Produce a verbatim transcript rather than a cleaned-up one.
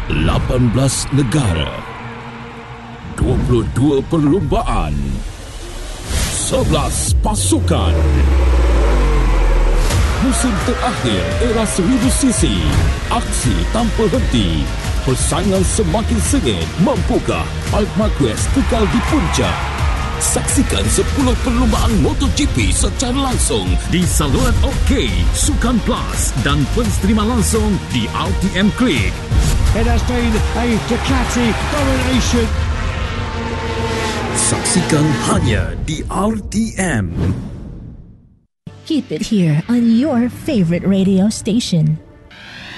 lapan belas negara, dua puluh dua perlumbaan, sebelas pasukan. Musim terakhir era seribu sisi, aksi tanpa henti, persaingan semakin sengit. Mampukah Marc Marquez kekal di puncak? Saksikan sepuluh perlumbaan MotoGP secara langsung di saluran OK, Sukan Plus dan pensterima langsung di R T M Click. It has been a Ducati domination. Saksikan hanya di R T M. Keep it here on your favorite radio station.